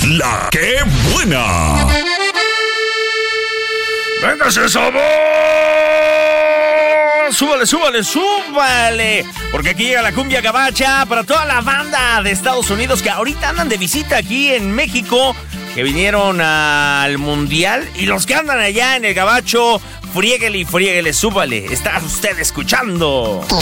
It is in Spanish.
La que buena. ¡Véngase sabor! ¡Súbale, súbale, súbale! Porque aquí llega la cumbia gabacha para toda la banda de Estados Unidos que ahorita andan de visita aquí en México, que vinieron al Mundial, y los que andan allá en el gabacho, friéguele y friéguele, súbale. Está usted escuchando.